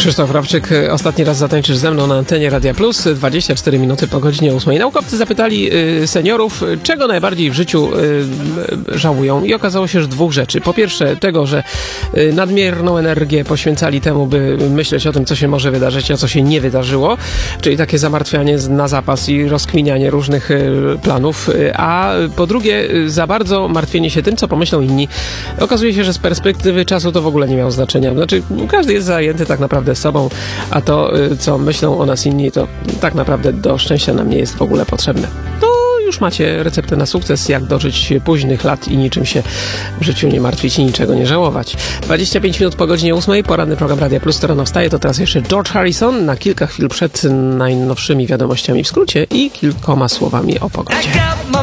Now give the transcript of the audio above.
Krzysztof Rawczyk, ostatni raz zatańczysz ze mną na antenie Radia Plus, 24 minuty po godzinie 8. Naukowcy zapytali seniorów, czego najbardziej w życiu żałują i okazało się, że dwóch rzeczy. Po pierwsze tego, że nadmierną energię poświęcali temu, by myśleć o tym, co się może wydarzyć, a co się nie wydarzyło, czyli takie zamartwianie na zapas i rozkminianie różnych planów, a po drugie za bardzo martwienie się tym, co pomyślą inni. Okazuje się, że z perspektywy czasu to w ogóle nie miało znaczenia. Znaczy, każdy jest zajęty tak naprawdę sobą, a to, co myślą o nas inni, to tak naprawdę do szczęścia nam nie jest w ogóle potrzebne. To już macie receptę na sukces, jak dożyć późnych lat i niczym się w życiu nie martwić i niczego nie żałować. 25 minut po godzinie 8, poranny program Radia Plus, to rano wstaje, to teraz jeszcze George Harrison na kilka chwil przed najnowszymi wiadomościami w skrócie i kilkoma słowami o pogodzie.